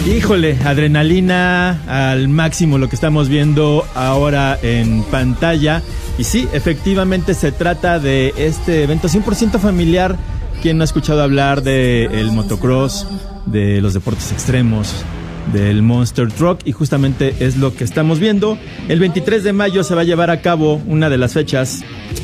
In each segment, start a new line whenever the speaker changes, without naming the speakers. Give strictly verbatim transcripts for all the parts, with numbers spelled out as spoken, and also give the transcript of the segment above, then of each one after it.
Híjole, adrenalina al máximo lo que estamos viendo ahora en pantalla. Y sí, efectivamente se trata de este evento cien por ciento familiar. ¿Quién no ha escuchado hablar del motocross, de los deportes extremos, del Monster Truck? Y justamente es lo que estamos viendo. El veintitrés de mayo se va a llevar a cabo una de las fechas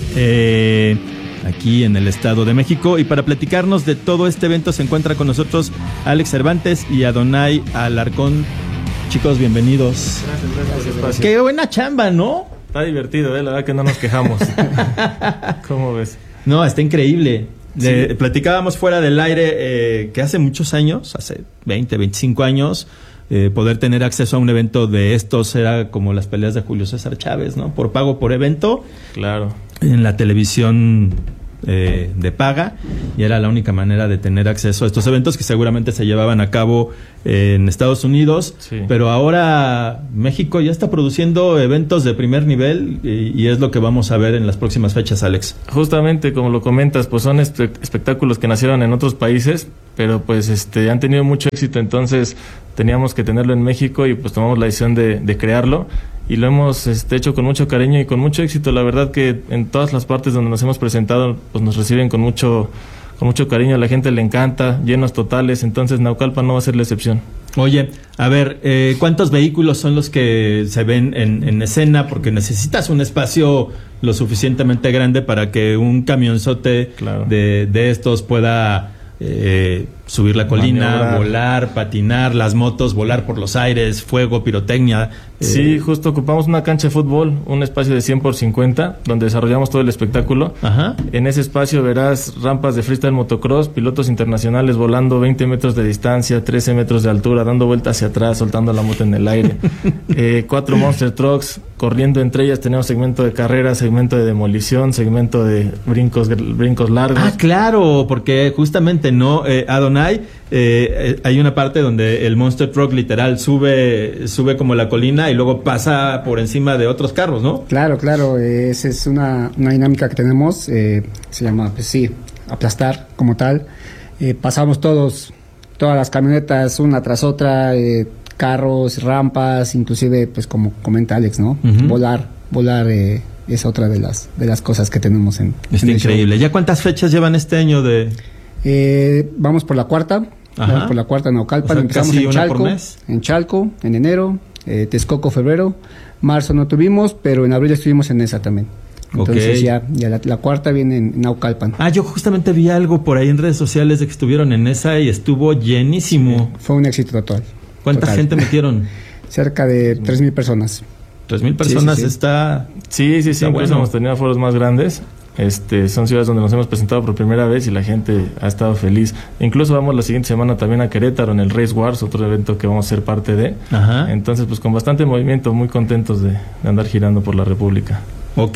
eh, aquí en el Estado de México. Y para platicarnos de todo este evento se encuentra con nosotros Alex Cervantes y Adonai Alarcón. Chicos, bienvenidos.
Gracias, gracias.
Qué buena chamba, ¿no?
Está divertido, ¿eh? La verdad que no nos quejamos. ¿Cómo ves?
No, está increíble.
Sí.
De, platicábamos fuera del aire eh, que hace muchos años, hace veinte, veinticinco años, eh, poder tener acceso a un evento de estos era como las peleas de Julio César Chávez, ¿no? Por pago por evento.
Claro.
En la televisión eh, de paga, y era la única manera de tener acceso a estos eventos que seguramente se llevaban a cabo eh, en Estados Unidos.
Sí.
Pero ahora México ya está produciendo eventos de primer nivel y, y es lo que vamos a ver en las próximas fechas, Alex.
Justamente como lo comentas, pues son espe- espectáculos que nacieron en otros países, pero pues este han tenido mucho éxito, entonces teníamos que tenerlo en México y pues tomamos la decisión de, de crearlo. Y lo hemos este, hecho con mucho cariño y con mucho éxito. La verdad que en todas las partes donde nos hemos presentado, pues nos reciben con mucho, con mucho cariño. A la gente le encanta, llenos totales. Entonces Naucalpan no va a ser la excepción.
Oye, a ver, eh, ¿cuántos vehículos son los que se ven en, en escena? Porque necesitas un espacio lo suficientemente grande para que un camionzote
Claro.
de, de estos pueda eh, subir la colina,
Maniobrar.
volar, patinar, las motos, volar por los aires, fuego, pirotecnia. eh,
Sí, justo ocupamos una cancha de fútbol, un espacio de cien por cincuenta, donde desarrollamos todo el espectáculo.
Ajá.
En ese espacio verás rampas de freestyle motocross, pilotos internacionales volando veinte metros de distancia, trece metros de altura, dando vueltas hacia atrás, soltando la moto en el aire. eh, cuatro Monster Trucks, corriendo entre ellas. Tenemos segmento de carrera, segmento de demolición, segmento de brincos, brincos largos.
Ah, claro, porque justamente no, eh, Adonai, eh, eh, hay una parte donde el Monster Truck literal sube, sube como la colina y luego pasa por encima de otros carros, ¿no?
Claro, claro, eh, esa es una, una dinámica que tenemos, eh, se llama, pues sí, aplastar como tal. Eh, pasamos todos, todas las camionetas una tras otra, eh, carros, rampas, inclusive, pues como comenta Alex, ¿no?
Uh-huh.
Volar, volar eh, es otra de las de las cosas que tenemos en,
Está
en el
increíble.
show.
¿Ya cuántas fechas llevan este año de...?
Eh, vamos por la cuarta,
Ajá.
vamos por la cuarta en Naucalpan,
O sea,
empezamos
casi
en
una por
Chalco,
mes.
en Chalco, en enero, eh, Texcoco, febrero, marzo no tuvimos, pero en abril estuvimos en esa también. Entonces
Ok.
ya, ya la, la cuarta viene en Naucalpan.
Ah, yo justamente vi algo por ahí en redes sociales de que estuvieron en esa y estuvo llenísimo.
Fue un éxito total.
¿Cuánta
total.
gente metieron?
Cerca de tres mil personas.
Tres mil personas.
Sí, sí, sí.
Está...
Sí, sí, sí,
Está
incluso
bueno.
hemos tenido foros más grandes. Este, son ciudades donde nos hemos presentado por primera vez y la gente ha estado feliz. Incluso vamos la siguiente semana también a Querétaro en el Race Wars, otro evento que vamos a ser parte de.
Ajá.
Entonces, pues con bastante movimiento, muy contentos de, de andar girando por la República.
Ok.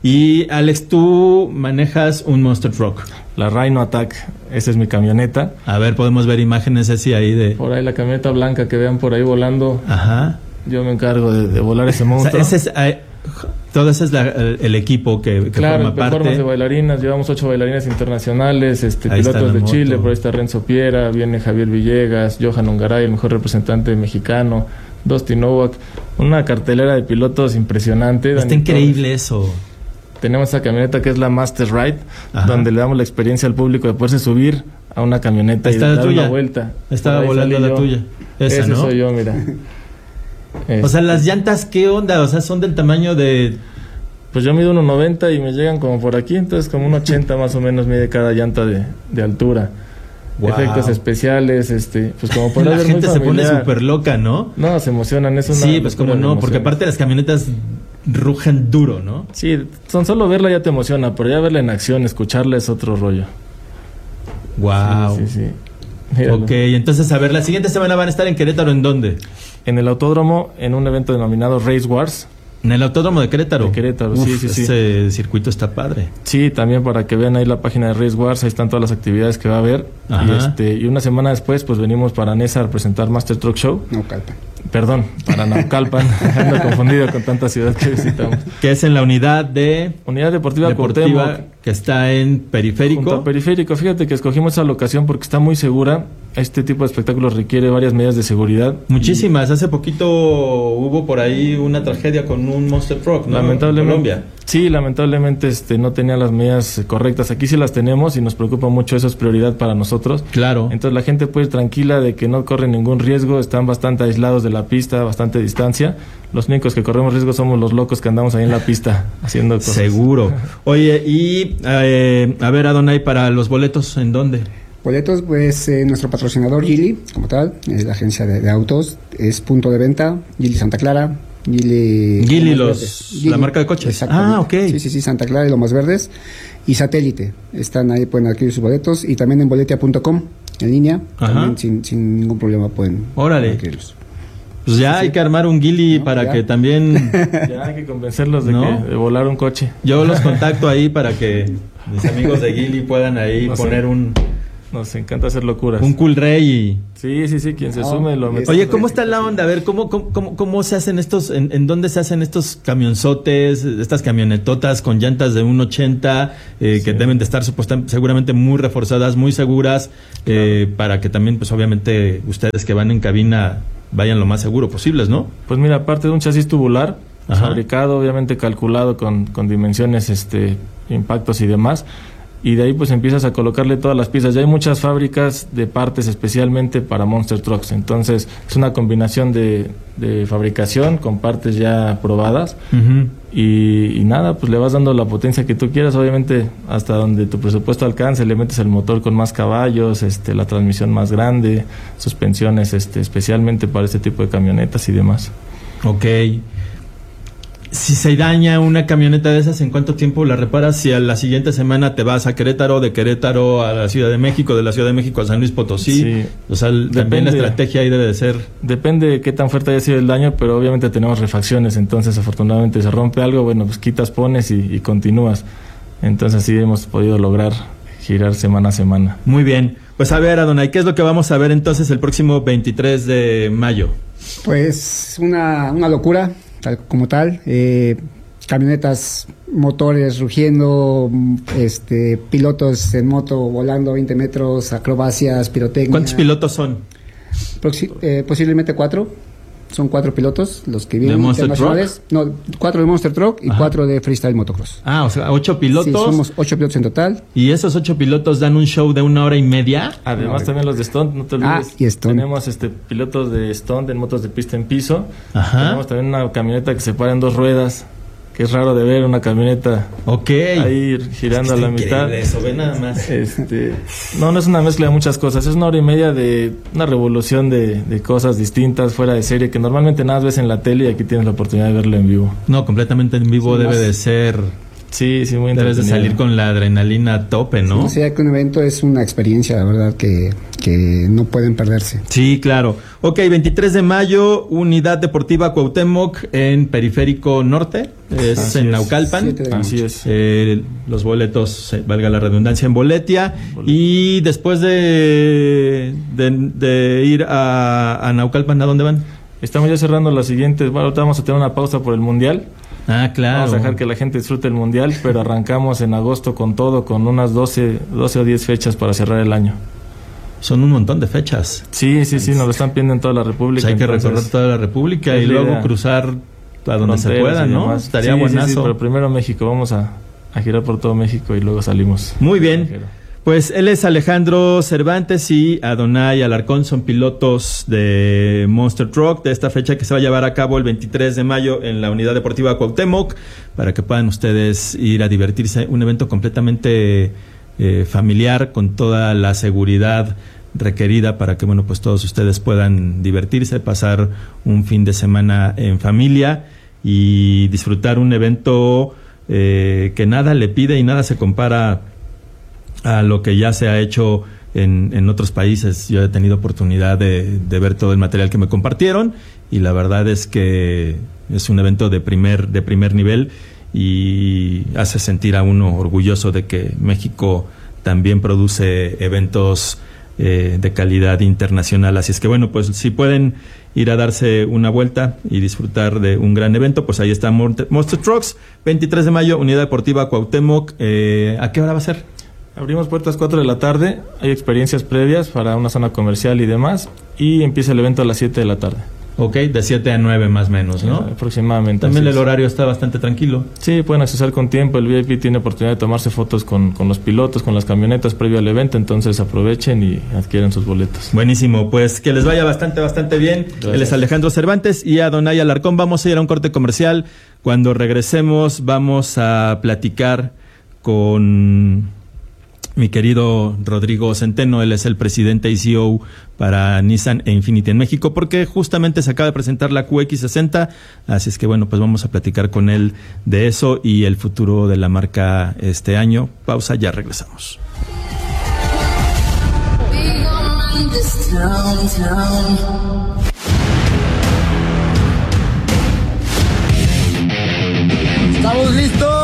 Y Alex, tú manejas un Monster Truck.
La Rhino Attack, esa es mi camioneta.
A ver, podemos ver imágenes así ahí de...
Por ahí la camioneta blanca que vean por ahí volando,
Ajá.
yo me encargo de, de volar ese
O
monstruo.
sea, ese es, eh, todo ese es la- el, el equipo que, que
Claro,
forma
performance
parte.
de bailarinas, llevamos ocho bailarines internacionales, este,
Ahí está
pilotos
la
de
moto.
Chile, por ahí está Renzo Piera, viene Javier Villegas, Johan Ungaray, el mejor representante mexicano, Dustin Novak, una cartelera de pilotos impresionante.
Está
Dani
increíble eso.
Torres. Tenemos esta camioneta que es la Master Ride,
Ajá.
donde le damos la experiencia al público de poderse subir a una camioneta
Ahí
y
está la
dar
tuya.
una vuelta.
Estaba
Por ahí
volando
salí
la
yo.
tuya. Esa,
Ese
¿no?
soy yo, mira.
O sea, las llantas, ¿qué onda? O sea, son del tamaño de...
Pues yo mido uno noventa y me llegan como por aquí, entonces como un ochenta más o menos mide cada llanta de, de altura.
Wow.
Efectos especiales, este, pues como
La
podrás ver,
gente
muy
se pone
familiar.
súper loca, ¿no?
No, se emocionan, es una
Sí, pues como
locura de
no, porque
emoción.
aparte las camionetas rugen duro, ¿no?
Sí, son solo verla ya te emociona, pero ya verla en acción, escucharla es otro rollo.
Wow.
Sí, sí, sí. Míralo.
Ok, entonces, a ver, la siguiente semana van a estar en Querétaro, ¿en dónde?
En el autódromo, en un evento denominado Race Wars.
En el Autódromo de Querétaro.
De Querétaro,
Uf,
sí, sí, sí.
Ese circuito está padre.
Sí, también para que vean ahí la página de Race Wars, ahí están todas las actividades que va a haber.
Ajá.
Y, este, y una semana después, pues venimos para Nesa a presentar Master Truck Show.
Naucalpan.
Perdón, para Naucalpan. Ando confundido con tanta ciudad que visitamos.
Que es en la unidad de...
Unidad Deportiva,
Deportiva
Cuauhtémoc.
que está en Periférico.
Junto a Periférico, fíjate que escogimos esa locación porque está muy segura. Este tipo de espectáculos requiere varias medidas de seguridad.
Muchísimas. Y hace poquito hubo por ahí una tragedia con un Monster Truck, ¿no?
Lamentablemente.
En Colombia.
Sí, lamentablemente este, no tenía las medidas correctas. Aquí sí las tenemos y nos preocupa mucho, eso es prioridad para nosotros.
Claro.
Entonces la gente puede ir tranquila de que no corren ningún riesgo, están bastante aislados de la pista, bastante distancia. Los únicos que corremos riesgo somos los locos que andamos ahí en la pista haciendo cosas.
Seguro. Oye, y eh, a ver, Adonai, para los boletos, ¿en dónde?
Boletos, pues eh, nuestro patrocinador Geely, como tal, es la agencia de, de autos, es punto de venta, Geely Santa Clara, Geely...
Geely, los, Geely, la marca de coches.
Exactamente.
Ah, ok.
Sí, sí, sí, Santa Clara y Lomas Verdes, y Satélite, están ahí, pueden adquirir sus boletos, y también en boletia punto com, en línea,
Ajá.
también sin, sin ningún problema pueden,
Órale.
pueden adquirirlos.
Pues ya sí. Hay que armar un Geely no, para ya. que también...
Ya hay que convencerlos de,
¿no?
que, de volar un coche.
Yo los contacto ahí para que mis amigos de Geely puedan ahí no poner sé. un...
Nos encanta hacer locuras.
Un cool rey y...
Sí, sí, sí, quien se no, sume lo mete.
Oye, ¿cómo está la onda? A ver, ¿cómo, cómo, cómo, cómo se hacen estos, en, en dónde se hacen estos camionzotes, estas camionetotas con llantas de uno ochenta, eh, sí. que deben de estar supuestamente, seguramente muy reforzadas, muy seguras, eh, claro. para que también, pues obviamente, ustedes que van en cabina vayan lo más seguro posibles, ¿no?
Pues mira, aparte de un chasis tubular,
Ajá.
fabricado, obviamente calculado con, con dimensiones, este, impactos y demás, y de ahí pues empiezas a colocarle todas las piezas. Ya hay muchas fábricas de partes especialmente para Monster Trucks, entonces es una combinación de, de fabricación con partes ya probadas.
Uh-huh.
y, y nada, pues le vas dando la potencia que tú quieras, obviamente hasta donde tu presupuesto alcance, le metes el motor con más caballos, este, la transmisión más grande, suspensiones este, especialmente para este tipo de camionetas y demás.
Ok. Si se daña una camioneta de esas, ¿en cuánto tiempo la reparas? Si a la siguiente semana te vas a Querétaro, de Querétaro a la Ciudad de México, de la Ciudad de México a San Luis Potosí, sí. o sea, Depende, también la estrategia ahí debe de ser...
Depende de qué tan fuerte haya sido el daño, pero obviamente tenemos refacciones, entonces afortunadamente se rompe algo, bueno, pues quitas, pones y, y continúas. Entonces así hemos podido lograr girar semana a semana.
Muy bien. Pues a ver, Adonai, ¿qué es lo que vamos a ver entonces el próximo veintitrés de mayo?
Pues una, una locura. Tal como tal, eh, camionetas, motores rugiendo, este, pilotos en moto volando veinte metros, acrobacias, pirotecnia.
¿Cuántos pilotos son?
Proxi- eh, posiblemente cuatro. Son cuatro pilotos los que vienen
¿De Monster
internacionales.
Truck?
No, cuatro de Monster Truck y Ajá. cuatro de Freestyle Motocross.
Ah, o sea, ocho pilotos.
Sí, somos ocho pilotos en total.
¿Y esos ocho pilotos dan un show de una hora y media?
Además, no, también los de stunt, no te olvides.
Ah, y stunt.
Tenemos este, pilotos de stunt en motos de pista en piso.
Ajá.
Tenemos también una camioneta que se para en dos ruedas, que es raro de ver, una camioneta
ok
ahí girando
es que
a la mitad.
Eso, ve nada más.
Este, no, no es una mezcla de muchas cosas, es una hora y media de una revolución de, de cosas distintas, fuera de serie, que normalmente nada ves en la tele y aquí tienes la oportunidad de verlo en vivo.
No, completamente en vivo sí, debe más... de ser...
Sí, sí, muy
Debes de salir con la adrenalina a tope, ¿no?
Sí, o sea que un evento es una experiencia, la verdad, que, que no pueden perderse.
Sí, claro. Ok, veintitrés de mayo, Unidad Deportiva Cuauhtémoc en Periférico Norte, es Así en es. Naucalpan.
Así es.
Eh, los boletos, eh, valga la redundancia, en Boletia. Boletia. Y después de, de, de ir a, a Naucalpan, ¿a dónde van?
Estamos ya cerrando las siguientes. Bueno, ahorita vamos a tener una pausa por el Mundial.
Ah, claro.
Vamos a dejar que la gente disfrute el Mundial, pero arrancamos en agosto con todo, con unas doce, doce o diez fechas para cerrar el año.
Son un montón de fechas.
Sí, sí, sí, nos lo están pidiendo en toda la República.
Pues hay que recorrer toda la República y luego idea. cruzar a donde se pueda, ¿no?
Demás.
Estaría
sí,
buenazo.
Sí, sí, pero primero México, vamos a, a girar por todo México y luego salimos.
Muy bien. Pues él es Alejandro Cervantes y Adonai Alarcón, son pilotos de Monster Truck, de esta fecha que se va a llevar a cabo el veintitrés de mayo en la Unidad Deportiva Cuauhtémoc, para que puedan ustedes ir a divertirse. Un evento completamente eh, familiar, con toda la seguridad requerida para que, bueno, pues todos ustedes puedan divertirse, pasar un fin de semana en familia y disfrutar un evento eh, que nada le pide y nada se compara a lo que ya se ha hecho en, en otros países. Yo he tenido oportunidad de, de ver todo el material que me compartieron y la verdad es que es un evento de primer, de primer nivel y hace sentir a uno orgulloso de que México también produce eventos eh, de calidad internacional. Así es que bueno, pues si pueden ir a darse una vuelta y disfrutar de un gran evento, pues ahí está Monster Trucks, veintitrés de mayo, Unidad Deportiva Cuauhtémoc. Eh, ¿a qué hora va a ser?
Abrimos puertas cuatro de la tarde, hay experiencias previas para una zona comercial y demás, y empieza el evento a las siete de la tarde.
Ok, de siete a nueve más o menos, ¿no?
Sí, aproximadamente.
También el
es.
horario está bastante tranquilo.
Sí, pueden accesar con tiempo, el V I P tiene oportunidad de tomarse fotos con, con los pilotos, con las camionetas previo al evento, entonces aprovechen y adquieren sus boletos.
Buenísimo, pues que les vaya bastante, bastante bien.
Gracias.
Él es Alejandro Cervantes y a Donay Alarcón. Vamos a ir a un corte comercial. Cuando regresemos vamos a platicar con mi querido Rodrigo Centeno. Él es el presidente y C E O para Nissan e Infiniti en México, porque justamente se acaba de presentar la Q X sesenta, así es que bueno, pues vamos a platicar con él de eso y el futuro de la marca este año. Pausa, ya regresamos.
¿Estamos listos?